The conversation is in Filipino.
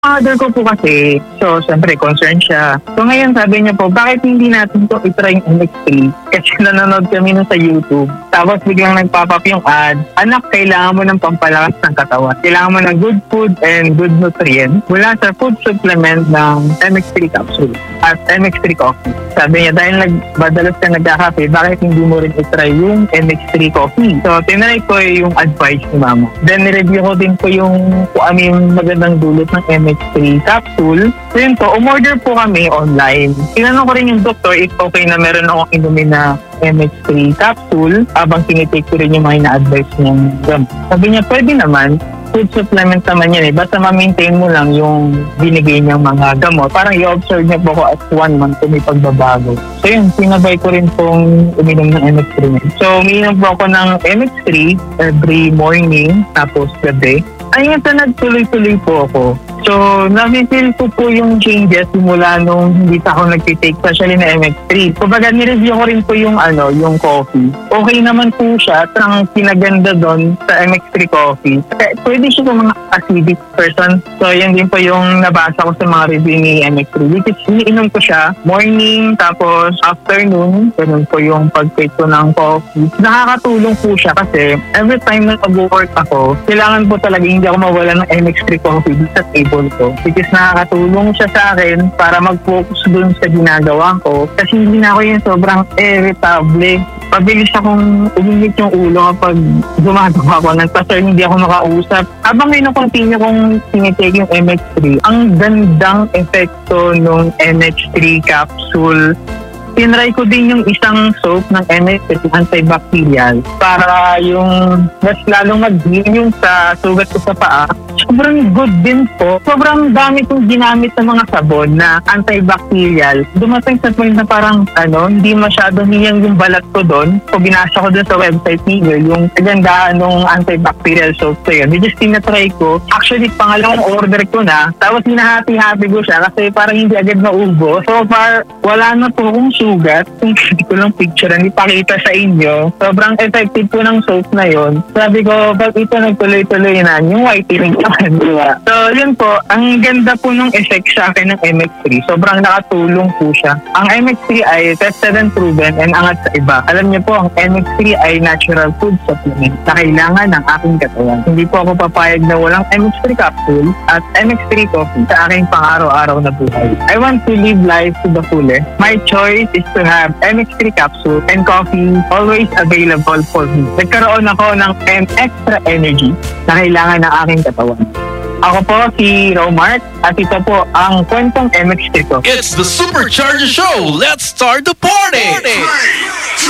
Father ko po kasi, so syempre concerned siya. So ngayon sabi niya po, bakit hindi natin to itry yung MX3? Kasi nanonood kami nun sa YouTube. Tapos biglang nagpop-up yung ad, anak, kailangan mo ng pampalakas ng katawan. Kailangan mo ng good food and good nutrients mula sa food supplement ng MX3 capsule at MX3 coffee. Sabi niya, dahil madalas ka nagkakape, bakit hindi mo rin itry yung MX3 coffee? So tinry ko yung advice ni mama. Then nireview ko din po yung kung ano yung magandang dulot ng MX3 capsule. So yun po, umorder po kami online. Tinanong ko rin yung doktor if okay na meron akong inumin na MX3 capsule habang tinitake ko rin yung mga ina-advise niyang gamot. Sabi niya, pwede naman. Food supplement naman yan eh. Basta ma-maintain mo lang yung binigay niyang mga gamot. Parang i-observe niya po ko at 1 month kung may pagbabago. So yun, sinabay ko rin pong uminom ng MX3. So uminom po ako ng MX3 every morning tapos gabi. Ayun, sa nagtuloy-tuloy po ako. So, na-feel ko po yung changes simula nung hindi pa ako nagtitake, especially na MX3. Kumbaga, nireview ko rin po yung coffee. Okay naman po siya. Ang pinaganda doon sa MX3 coffee. Pwede siya sa mga acidic person. So, yan din po yung nabasa ko sa mga review ni MX3. Which is, iniinom ko siya morning, tapos afternoon. Ganun po yung pag-take ko ng coffee. Nakakatulong po siya kasi every time na mag-work ako, kailangan po talaga hindi ako mawala ng MX3 coffee sa table ko. Because nakakatulong siya sa akin para mag-focus dun sa ginagawa ko. Kasi hindi na ako yung sobrang irritable. Pabilis akong uminit yung ulo kapag gumagawa ko. Nagpasar hindi ako makausap. Habang may na-continue kong tinitake yung MX3, ang gandang epekto ng MX3 capsule. Tinry ko din yung isang soap ng MX3 antibacterial para yung mas lalong mag-heal yung sa sugat ko sa paa. Sobrang good din po. Sobrang dami kong ginamit ng mga sabon na antibacterial. Dumating sa point na parang hindi masyadong hiyang yung balat ko doon. So binasa ko doon sa website niyo yung kagandaan ng antibacterial soap ko yun. Which is tinatry ko. Actually, pangalawang order ko na. Tapos hinahati-hati ko siya kasi parang hindi agad maubos. So far, wala na po akong sugat. Kung hindi ko lang picture na ipakita sa inyo. Sobrang effective po ng soap na yon. Sabi ko, pag ito nagtuloy-tuloy na, yung whitening naman. So, yun po, ang ganda po ng effect sa akin ng MX3. Sobrang nakatulong po siya. Ang MX3 ay tested and proven and angat sa iba. Alam niyo po, ang MX3 ay natural food supplement na kailangan ng aking katawan. Hindi po ako papayag na walang MX3 capsule at MX3 coffee sa aking pang-araw-araw na buhay. I want to live life to the fullest. My choice is to have MX3 capsule and coffee always available for me. Nagkaroon ako ng extra energy na kailangan ng aking katawan. Ako po si Romart at ito po ang kwentong MX3 ko. It's the Supercharger Show! Let's start the party!